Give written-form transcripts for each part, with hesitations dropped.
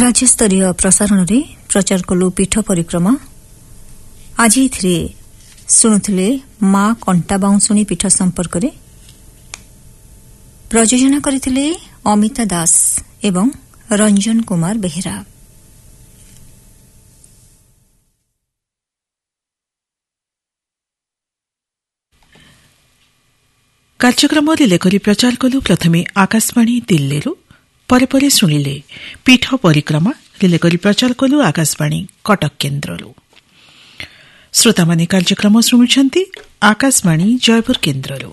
राज्यस्तरीय प्रसारण रे प्रचार कलु पीठ परिक्रमा आज शुणुले माँ कंटा बाउंसुणी पीठ संपर्क रे प्रयोजना करथिले अमिता दास एवं रंजन कुमार बेहेरा। कार्यक्रम रिले करी प्रचार कलु प्रथमे आकाशवाणी दिल्लीरू परे परे शुणिले पीठ परिक्रमा रिले करी प्रचार कलु आकाशवाणी कटक केन्द्ररू। श्रोता माने कार्यक्रम शुणुछंती आकाशवाणी जयपुर केन्द्ररू।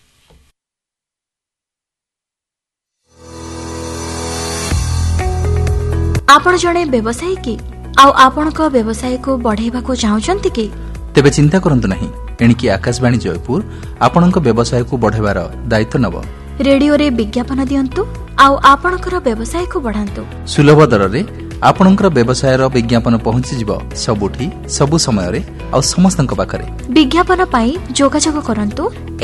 आपण जणे व्यवसायी की आपणक व्यवसाय को बढ़ाइबा को चाहउछंती कि तेबे चिंता करंतु नहीं एणिकी आकाशवाणी जयपुर आपणक व्यवसाय को बढ़ाइबार दायित्व नब। रेडियो रे विज्ञापन दियंतु आपणकर व्यवसाय को बढ़ांतु। सुलभ दर रे आपणकर व्यवसाय रो विज्ञापन पहुंची जिवो सबुठी सबु समय रे आ समस्तक पाखरे। विज्ञापन पाई जोगाजोग करंतु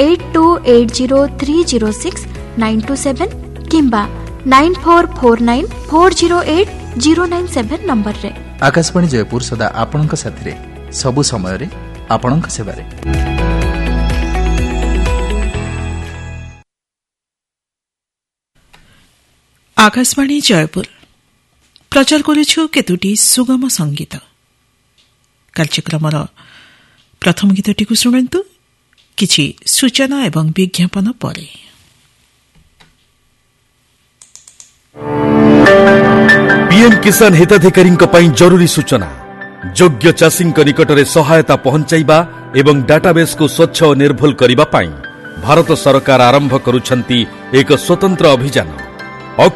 8280306927 किंबा 9449408097 नंबर रे। आकाशवाणी जयपुर सदा आपणक साथी रे सबु समय रे आपणक सेवा रे। आकाशवाणी जयपुर प्रचार करेछु केतुटी सुगम संगीत। कार्यक्रमर प्रथम गीतटी को सुनंतु किछि सूचना एवं विज्ञापन परे। पीएम किसान हिताधिकारी जरूरी सूचना योग्य चाषी निकटरे सहायता पहुंचाइबा एवं डाटाबेस को स्वच्छ और निर्भुल करने भारत सरकार आरंभ करुछंती एक स्वतंत्र अभियान।